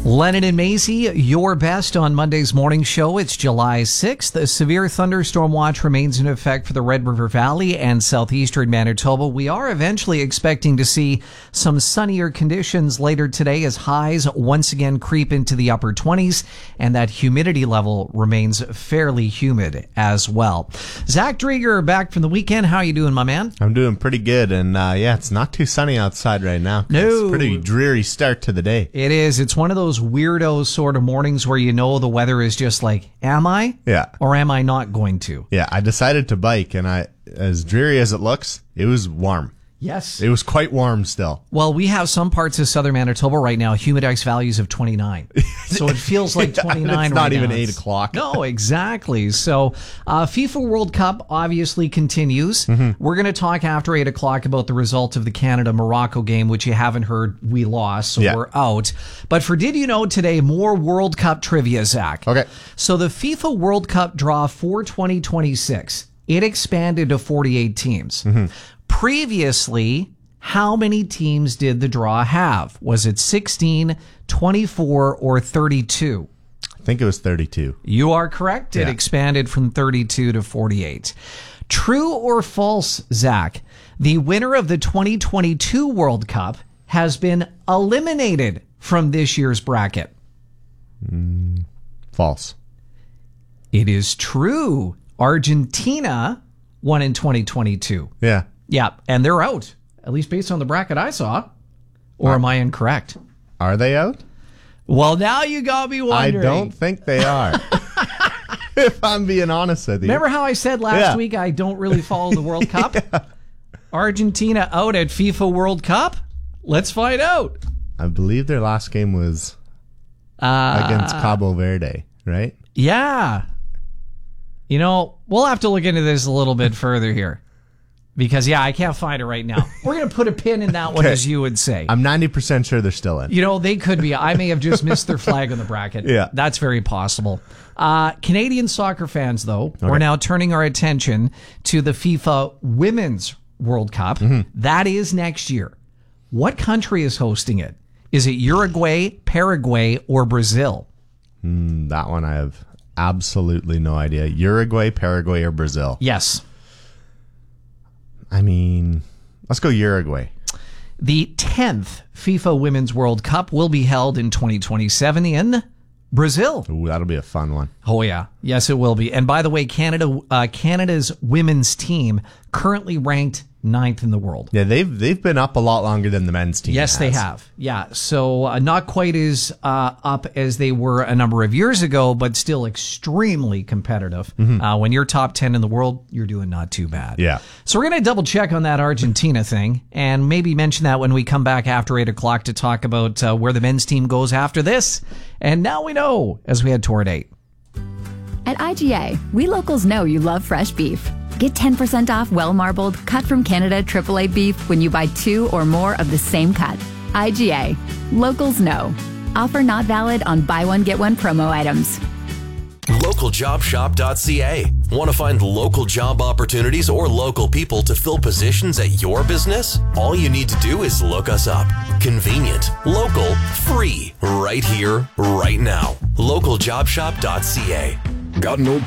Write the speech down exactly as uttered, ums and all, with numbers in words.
Lennon and Maisie, your best on Monday's morning show. It's July sixth. A severe thunderstorm watch remains in effect for the Red River Valley and southeastern Manitoba. We are eventually expecting to see some sunnier conditions later today as highs once again creep into the upper twenties, and that humidity level remains fairly humid as well. Zach Drieger back from the weekend. How are you doing, my man? I'm doing pretty good, and uh, yeah, it's not too sunny outside right now. No. It's a pretty dreary start to the day. It is. It's one of those weirdo sort of mornings where you know the weather is just like, am I? Yeah. Or am I not going to? Yeah, I decided to bike, and I, as dreary as it looks, it was warm. Yes. It was quite warm still. Well, we have some parts of southern Manitoba right now, humidex values of twenty-nine. So it feels like twenty-nine yeah, it's right not now. even eight o'clock. No, exactly. So uh, FIFA World Cup obviously continues. Mm-hmm. We're going to talk after eight o'clock about the result of the Canada-Morocco game, which you haven't heard. We lost, so yeah. we're out. But for Did You Know today, more World Cup trivia, Zach. Okay. So the FIFA World Cup draw for twenty twenty-six, it expanded to forty-eight teams. Mm-hmm. Previously, how many teams did the draw have? Was it sixteen, twenty-four, or thirty-two? I think it was thirty-two. You are correct. It yeah. expanded from thirty-two to forty-eight. True or false, Zach? The winner of the twenty twenty-two World Cup has been eliminated from this year's bracket. Mm, false. It is true. Argentina won in twenty twenty-two. Yeah. Yeah, and they're out, at least based on the bracket I saw. Or am I incorrect? Are they out? Well, now you got me wondering. I don't think they are. If I'm being honest with you. Remember how I said last yeah. week I don't really follow the World Cup? yeah. Argentina out at FIFA World Cup? Let's find out. I believe their last game was uh, against Cabo Verde, right? Yeah. You know, we'll have to look into this a little bit further here. Because, yeah, I can't find it right now. We're going to put a pin in that one, okay. as you would say. I'm ninety percent sure they're still in. You know, they could be. I may have just missed their flag on the bracket. Yeah. That's very possible. Uh, Canadian soccer fans, though, okay. we're now turning our attention to the FIFA Women's World Cup. Mm-hmm. That is next year. What country is hosting it? Is it Uruguay, Paraguay, or Brazil? Mm, that one I have absolutely no idea. Uruguay, Paraguay, or Brazil? Yes. I mean, let's go Uruguay. The tenth FIFA Women's World Cup will be held in twenty twenty-seven in Brazil. Ooh, that'll be a fun one. Oh, yeah. Yes, it will be. And by the way, Canada, uh, Canada's women's team currently ranked ninth in the world. Yeah, they've they've been up a lot longer than the men's team. Yes, has. they have. Yeah, so uh, not quite as uh, up as they were a number of years ago, but still extremely competitive. Mm-hmm. Uh, when you're top ten in the world, you're doing not too bad. Yeah. So we're going to double check on that Argentina thing and maybe mention that when we come back after eight o'clock to talk about uh, where the men's team goes after this. And now we know as we head toward eight. At I G A, we locals know you love fresh beef. Get ten percent off well-marbled, cut from Canada triple A beef when you buy two or more of the same cut. I G A. Locals know. Offer not valid on buy one, get one promo items. local job shop dot c a. Want to find local job opportunities or local people to fill positions at your business? All you need to do is look us up. Convenient, local, free, right here, right now. local job shop dot c a. Got an old